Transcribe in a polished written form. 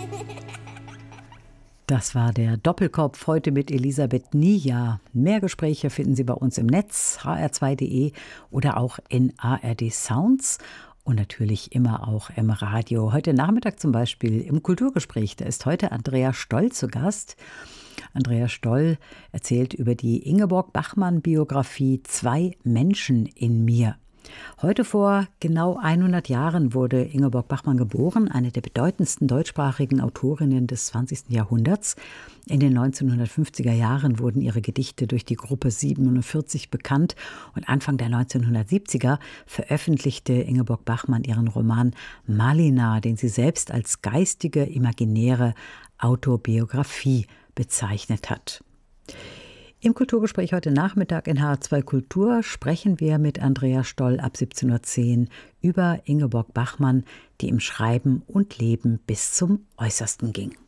Das war der Doppelkopf heute mit Elisabeth Nia. Mehr Gespräche finden Sie bei uns im Netz, hr2.de oder auch in ARD Sounds und natürlich immer auch im Radio. Heute Nachmittag zum Beispiel im Kulturgespräch, da ist heute Andrea Stoll zu Gast. Andrea Stoll erzählt über die Ingeborg-Bachmann-Biografie »Zwei Menschen in mir«. Heute vor genau 100 Jahren wurde Ingeborg Bachmann geboren, eine der bedeutendsten deutschsprachigen Autorinnen des 20. Jahrhunderts. In den 1950er Jahren wurden ihre Gedichte durch die Gruppe 47 bekannt und Anfang der 1970er veröffentlichte Ingeborg Bachmann ihren Roman Malina, den sie selbst als geistige, imaginäre Autobiografie bezeichnet hat. Im Kulturgespräch heute Nachmittag in HR2 Kultur sprechen wir mit Andrea Stoll ab 17:10 Uhr über Ingeborg Bachmann, die im Schreiben und Leben bis zum Äußersten ging.